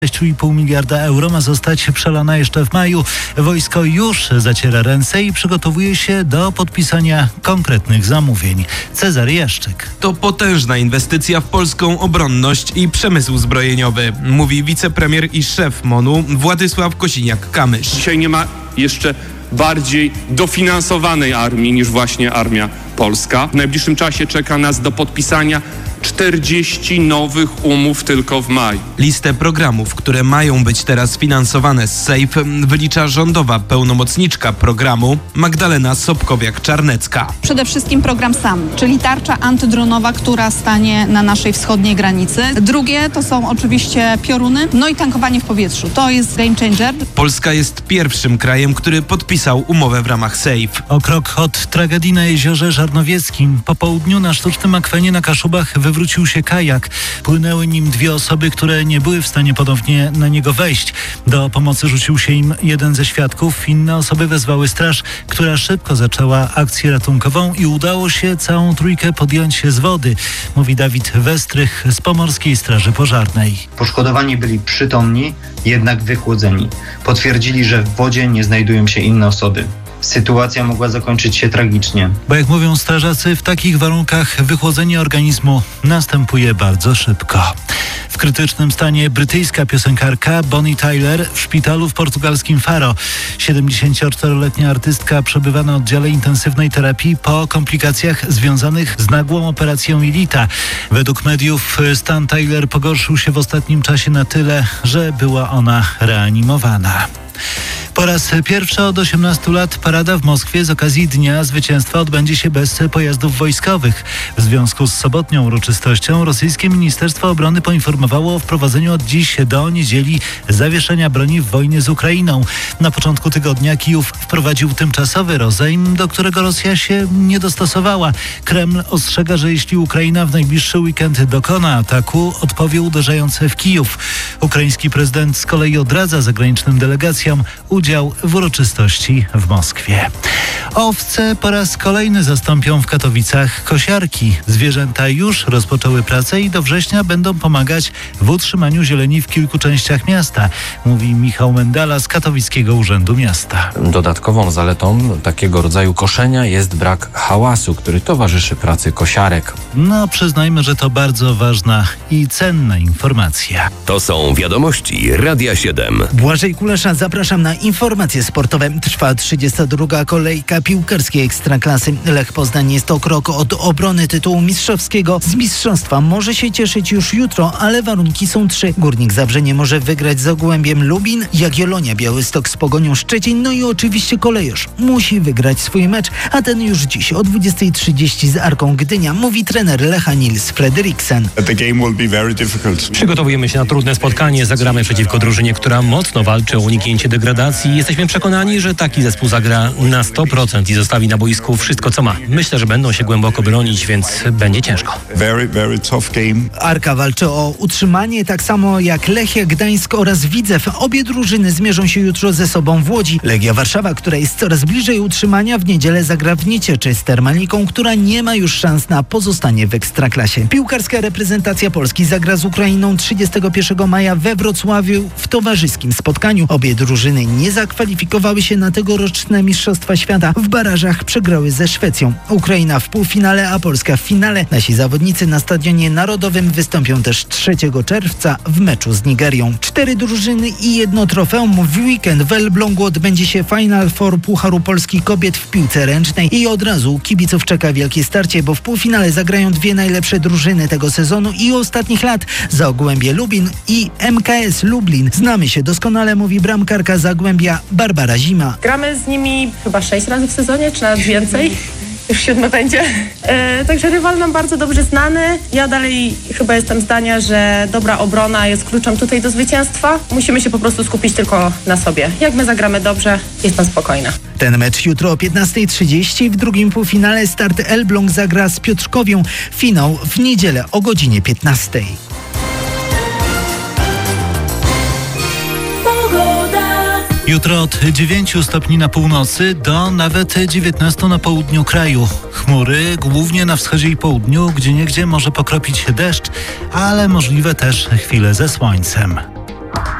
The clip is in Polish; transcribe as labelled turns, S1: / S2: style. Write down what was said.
S1: 6,5 miliarda euro ma zostać przelana jeszcze w maju. Wojsko już zaciera ręce i przygotowuje się do podpisania konkretnych zamówień. Cezary Jaszczyk.
S2: To potężna inwestycja w polską obronność i przemysł zbrojeniowy, mówi wicepremier i szef MON-u Władysław Kosiniak-Kamysz.
S3: Dzisiaj nie ma jeszcze bardziej dofinansowanej armii niż właśnie armia polska. W najbliższym czasie czeka nas do podpisania 40 nowych umów tylko w maju.
S2: Listę programów, które mają być teraz finansowane z SAFE, wylicza rządowa pełnomocniczka programu Magdalena Sobkowiak-Czarnecka.
S4: Przede wszystkim program SAM, czyli tarcza antydronowa, która stanie na naszej wschodniej granicy. Drugie to są oczywiście pioruny, no i tankowanie w powietrzu. To jest game changer.
S2: Polska jest pierwszym krajem, który podpisał umowę w ramach SAFE.
S1: O krok od tragedii na jeziorze Żarnowieckim. Po południu na sztucznym akwenie na Kaszubach wywrócił się kajak. Płynęły nim dwie osoby, które nie były w stanie ponownie na niego wejść. Do pomocy rzucił się im jeden ze świadków. Inne osoby wezwały straż, która szybko zaczęła akcję ratunkową i udało się całą trójkę podjąć z wody, mówi Dawid Westrych z Pomorskiej Straży Pożarnej.
S5: Poszkodowani byli przytomni, jednak wychłodzeni. Potwierdzili, że w wodzie nie znajdują się inne osoby. Sytuacja mogła zakończyć się tragicznie.
S1: Bo jak mówią strażacy, w takich warunkach wychłodzenie organizmu następuje bardzo szybko. W krytycznym stanie brytyjska piosenkarka Bonnie Tyler w szpitalu w portugalskim Faro. 74-letnia artystka przebywa na oddziale intensywnej terapii po komplikacjach związanych z nagłą operacją jelita. Według mediów stan Tyler pogorszył się w ostatnim czasie na tyle, że była ona reanimowana. Po raz pierwszy od 18 lat parada w Moskwie z okazji Dnia Zwycięstwa odbędzie się bez pojazdów wojskowych. W związku z sobotnią uroczystością rosyjskie Ministerstwo Obrony poinformowało o wprowadzeniu od dziś do niedzieli zawieszenia broni w wojnie z Ukrainą. Na początku tygodnia Kijów wprowadził tymczasowy rozejm, do którego Rosja się nie dostosowała. Kreml ostrzega, że jeśli Ukraina w najbliższy weekend dokona ataku, odpowie uderzając w Kijów. Ukraiński prezydent z kolei odradza zagranicznym delegacjom udział w uroczystości w Moskwie. Owce po raz kolejny zastąpią w Katowicach kosiarki. Zwierzęta już rozpoczęły pracę i do września będą pomagać w utrzymaniu zieleni w kilku częściach miasta, mówi Michał Mendala z Katowickiego Urzędu Miasta.
S6: Dodatkową zaletą takiego rodzaju koszenia jest brak hałasu, który towarzyszy pracy kosiarek.
S1: No, przyznajmy, że to bardzo ważna i cenna informacja.
S7: To są wiadomości Radia 7.
S8: Błażej Kulesza, zapraszam na informacje sportowe. Trwa 32. kolejka piłkarskiej Ekstraklasy. Lech Poznań jest o krok od obrony tytułu mistrzowskiego. Z mistrzostwa może się cieszyć już jutro, ale warunki są trzy. Górnik Zabrze nie może wygrać z Zagłębiem Lubin, Jagiellonia Białystok z Pogonią Szczecin, no i oczywiście Kolejorz musi wygrać swój mecz, a ten już dziś o 20:30 z Arką Gdynia, mówi trener Lecha Nils Frederiksen.
S9: Przygotowujemy się na trudne spotkanie, zagramy przeciwko drużynie, która mocno walczy o uniknięcie degradacji. Jesteśmy przekonani, że taki zespół zagra na 100% i zostawi na boisku wszystko, co ma. Myślę, że będą się głęboko bronić, więc będzie ciężko.
S8: Arka walczy o utrzymanie, tak samo jak Lechia Gdańsk oraz Widzew. Obie drużyny zmierzą się jutro ze sobą w Łodzi. Legia Warszawa, która jest coraz bliżej utrzymania, w niedzielę zagra w Niecieczy z Termaliką, która nie ma już szans na pozostanie w Ekstraklasie. Piłkarska reprezentacja Polski zagra z Ukrainą 31 maja we Wrocławiu w towarzyskim spotkaniu. Obie drużyny nie zakwalifikowały się na tegoroczne Mistrzostwa Świata. W barażach przegrały ze Szwecją. Ukraina w półfinale, a Polska w finale. Nasi zawodnicy na Stadionie Narodowym wystąpią też 3 czerwca w meczu z Nigerią. 4 drużyny i 1 trofeum. W weekend w Elblągu odbędzie się Final Four Pucharu Polski Kobiet w piłce ręcznej i od razu kibiców czeka wielkie starcie, bo w półfinale zagrają dwie najlepsze drużyny tego sezonu i ostatnich lat. Zagłębie Lubin i MKS Lublin. Znamy się doskonale, mówi bramkarka Zagłębia Barbara Zima.
S10: Gramy z nimi chyba 6 razy w sezonie, czy nawet więcej. Już 7 będzie. Także rywal nam bardzo dobrze znany. Ja dalej chyba jestem zdania, że dobra obrona jest kluczem tutaj do zwycięstwa. Musimy się po prostu skupić tylko na sobie. Jak my zagramy dobrze, jestem spokojna.
S8: Ten mecz jutro o 15:30. W drugim półfinale Start Elbląg zagra z Piotrkowią. Finał w niedzielę o godzinie 15:00.
S1: Jutro od 9 stopni na północy do nawet 19 na południu kraju. Chmury głównie na wschodzie i południu, gdzieniegdzie może pokropić deszcz, ale możliwe też chwile ze słońcem.